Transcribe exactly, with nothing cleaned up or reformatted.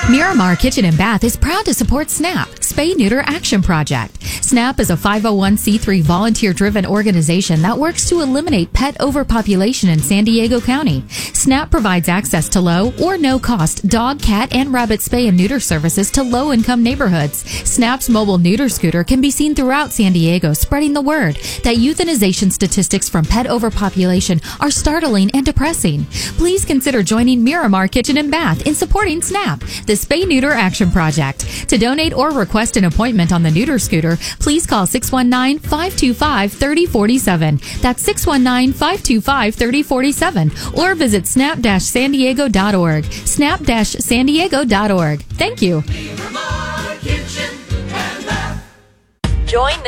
Miramar Kitchen and Bath is proud to support SNAP, Spay Neuter Action Project. SNAP is a five oh one c three volunteer-driven organization that works to eliminate pet overpopulation in San Diego County. SNAP provides access to low or no-cost dog, cat, and rabbit spay and neuter services to low-income neighborhoods. SNAP's mobile neuter scooter can be seen throughout San Diego, spreading the word that euthanization statistics from pet overpopulation are startling and depressing. Please consider joining Miramar Kitchen and Bath in supporting SNAP, the Spay Neuter Action Project. To donate or request an appointment on the neuter scooter, please call six one nine, five two five, three oh four seven. That's six one nine, five two five, three oh four seven. Or visit snap dash san diego dot org. snap dash san diego dot org. Thank you. Join the